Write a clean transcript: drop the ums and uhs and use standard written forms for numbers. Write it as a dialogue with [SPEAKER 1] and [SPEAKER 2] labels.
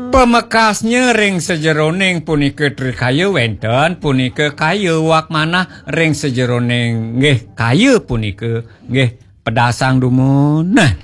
[SPEAKER 1] Pemekasnya ring sejeroning punika trikayu wenten punika kayu wak manah ring sejeroning nggih kayu punika nggih pedasang dumun. Nah